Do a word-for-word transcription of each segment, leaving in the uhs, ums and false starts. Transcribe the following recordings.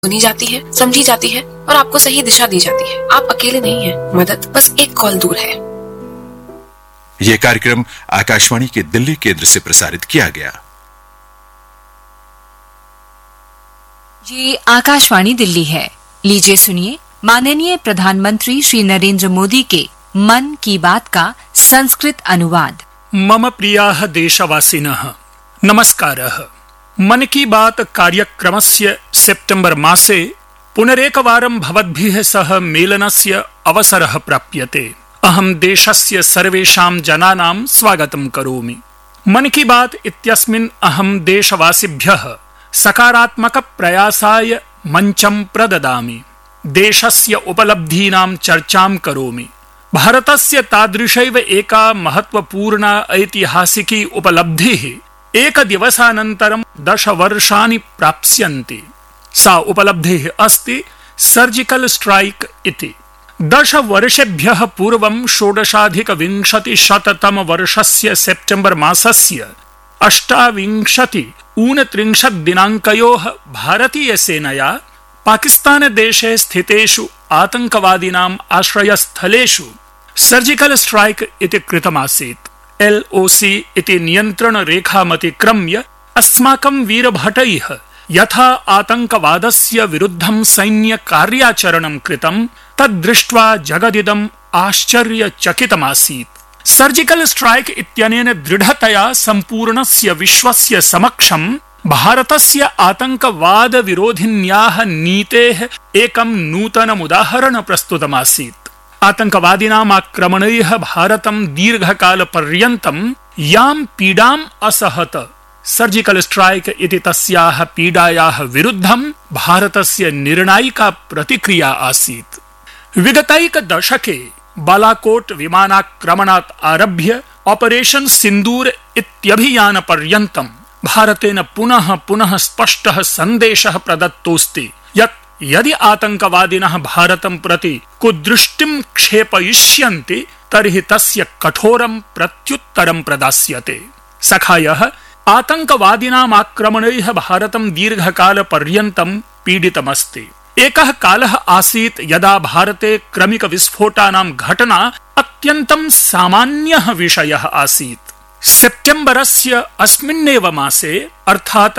सुनी जाती है, समझी जाती है और आपको सही दिशा दी जाती है। आप अकेले नहीं हैं, मदद बस एक कॉल दूर है। यह कार्यक्रम आकाशवाणी के दिल्ली केंद्र से प्रसारित किया गया। ये आकाशवाणी दिल्ली है। लीजिए सुनिए माननीय प्रधानमंत्री श्री नरेंद्र मोदी के मन की बात का संस्कृत अनुवाद। मम प्रियाः देशवासिनः नमस्कारः। मन की बात कार्यक्रमस्य सेप्टेम्बर मासे पुनरेकवारं भवद्भिः सह मेलनस्य अवसरः प्राप्यते। अहं देशस्य सर्वेषां जनानां स्वागतं करोमि। मन की बात इत्यस्मिन् अहं देशवासिभ्यः सकारात्मक प्रयासाय मञ्चं प्रददामि। देशस्य उपलब्धीनां चर्चां करोमि। भारतस्य तादृशैव एका महत्वपूर्णा ऐतिहासिकी उपलब्धिः एकदिवसानन्तरं दश वर्षाणि प्राप्स्यन्ति। सा उपलब्धिः अस्ति सर्जिकल स्ट्राइक इति। दश वर्षेभ्यः पूर्वं षोडशाधिकविंशतिशततम वर्षस्य सेप्टेम्बर मासस्य अष्टाविंशति ऊनत्रिंशत् दिनाङ्कयोः भारतीयसेनया पाकिस्तानदेशे स्थितेषु आतङ्कवादिनाम् आश्रयस्थलेषु सर्जिकल स्ट्राइक इति कृतमासीत्। एल ओ सी इति नियन्त्रणरेखामतिक्रम्य अस्माकं वीरभटैः यथा आतङ्कवादस्य विरुद्धं सैन्यकार्याचरणं कृतं तद्दृष्ट्वा जगदिदम् आश्चर्यचकितमासीत्। सर्जिकल स्ट्राइक इत्यनेन दृढतया सम्पूर्णस्य विश्वस्य समक्षं भारतस्य आतङ्कवाद विरोधिन्याः नीतेः एकं नूतनमुदाहरणं प्रस्तुतमासीत्। आतङ्कवादिनाम् आक्रमणैः भारतं दीर्घकालपर्यन्तं यां पीडाम् असहत सर्जिकल स्ट्राइक इति तस्याः पीडायाः विरुद्धं भारतस्य निर्णायिका प्रतिक्रिया आसीत्। विगतैक दशके बालाकोट विमानाक्रमणात् आरभ्य ऑपरेशन सिन्दूर इत्यभियानपर्यन्तं भारतेन पुनः पुनः स्पष्टः सन्देशः प्रदत्तोऽस्ति यत् यदि आतङ्कवादिनः भारतं प्रति कुदृष्टिं क्षेपयिष्यन्ति तर्हि तस्य कठोरं प्रत्युत्तरं प्रदास्यते। सखायः आतङ्कवादिनाम् आक्रमणैः भारतं दीर्घकालपर्यन्तं पीडितमस्ति। एकः कालः आसीत् यदा भारते क्रमिकविस्फोटानां घटना अत्यन्तं सामान्यः विषयः आसीत्। सेप्टेम्बरस्य अस्मिन्नेव मासे अर्थात्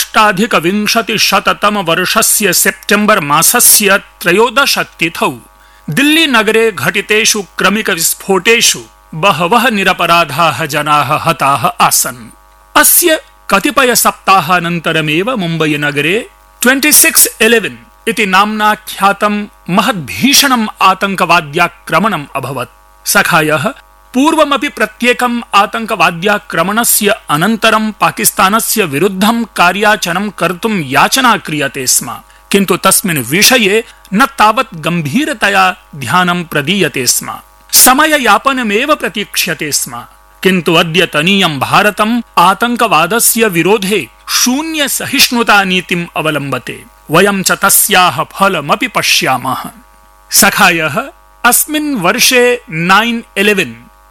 अष्टाधिकविंशतिशततम वर्षस्य सेप्टेम्बर मासस्य त्रयोदशतिथौ दिल्ली नगरे घटितेषु क्रमिकविस्फोटेषु बहवः निरपराधाः जनाः हताः आसन्। अस्य कतिपय सप्ताहानन्तरमेव मुम्बई नगरे छब्बीस ग्यारह इति नाम्ना ख्यातं महद्भीषणम् आतङ्कवाद्याक्रमणम् अभवत्। सखायः पूर्वमपि प्रत्येकम् आतङ्कवाद्याक्रमणस्य अनन्तरं पाकिस्तानस्य विरुद्धं कार्याचरणं कर्तुं याचना क्रियते स्म, किन्तु तस्मिन् विषये न तावत् गम्भीरतया ध्यानं प्रदीयते स्म। समययापनमेव प्रतीक्ष्यते स्म, किन्तु अद्यतनीयं भारतम् आतङ्कवादस्य विरोधे शून्य सहिष्णुता नीतिम् अवलम्बते। वयं च तस्याः फलमपि पश्यामः। सखायः अस्मिन् वर्षे नाइन इलेवन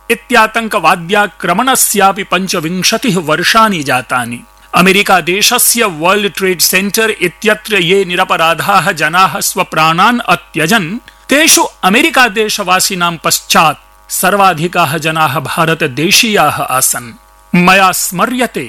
इत्यातङ्कवाद्याक्रमणस्यापि पञ्चविंशतिः वर्षाणि जातानि। अमेरिका देशस्य वर्ल्ड ट्रेड सेंटर इत्यत्र ये निरपराधाः जनाः स्वप्राणान् अत्यजन् तेषु अमेरिका देशवासिनां पश्चात् सर्वाधिकाः जनाः भारतदेशीयाः आसन्। मया स्मर्यते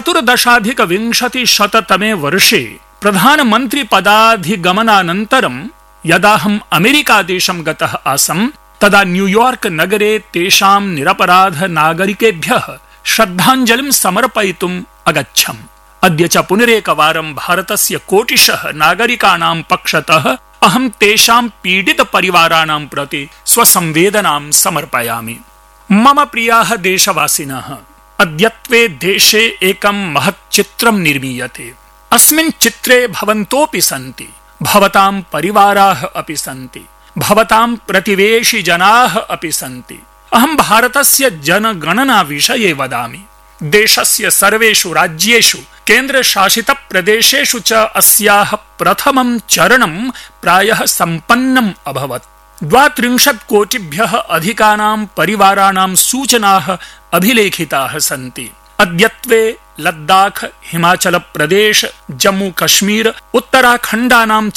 चतुर्दशाधिकविंशतिशततमे वर्षे प्रधानमन्त्री पदाधिगमनानन्तरं यदाहम् अमेरिका देशं गतः आसम् तदा न्यूयॉर्क नगरे तेषां निरपराध नागरिकेभ्यः श्रद्धाञ्जलिं समर्पयितुम् अगच्छम्। अद्य च पुनरेकवारं भारतस्य कोटिशः नागरिकाणां पक्षतः अहं तेषां पीडित परिवाराणां प्रति स्वसंवेदनां समर्पयामि। मम प्रियाः देशवासिनः, अद्यत्वे देशे एकं महत् चित्रं निर्मीयते। अस्मिन् चित्रे भवन्तोऽपि सन्ति, भवतां परिवाराः अपि सन्ति, भवतां प्रतिवेशि जनाः अपि सन्ति। अहं भारतस्य जनगणना विषये वदामि। देशस्य सर्वेषु राज्येषु केन्द्रशासित प्रदेशेषु च अस्याः प्रथमं चरणं प्रायः सम्पन्नम् अभवत्। द्वात्रिंशत् कोटिभ्यः अधिकानां परिवाराणां सूचनाः अभिलेखिताः सन्ति। अद्यत्वे लद्दाख, हिमाचल प्रदेश, जम्मू कश्मीर, उत्तराखण्डानां